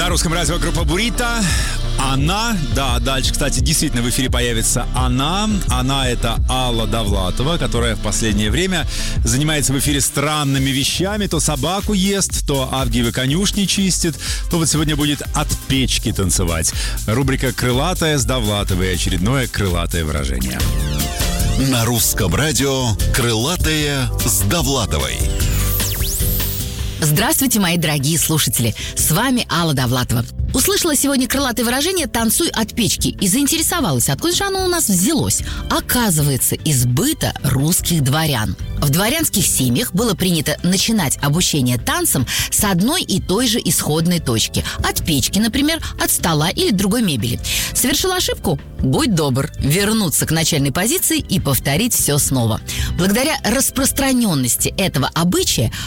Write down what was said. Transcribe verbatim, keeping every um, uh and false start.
На русском радио группа «Бурито». Она, да, дальше, кстати, действительно в эфире появится она. Она — это Алла Довлатова, которая в последнее время занимается в эфире странными вещами. То собаку ест, то авгиевы конюшни чистит, то вот сегодня будет от печки танцевать. Рубрика «Крылатая» с Довлатовой. Очередное крылатое выражение. На русском радио «Крылатая» с Довлатовой. Здравствуйте, мои дорогие слушатели! С вами Алла Довлатова. Услышала сегодня крылатое выражение «танцуй от печки» и заинтересовалась, откуда же оно у нас взялось. Оказывается, из быта русских дворян. В дворянских семьях было принято начинать обучение танцам с одной и той же исходной точки. От печки, например, от стола или другой мебели. Совершил ошибку? Будь добр, вернуться к начальной позиции и повторить все снова. Благодаря распространенности этого обычая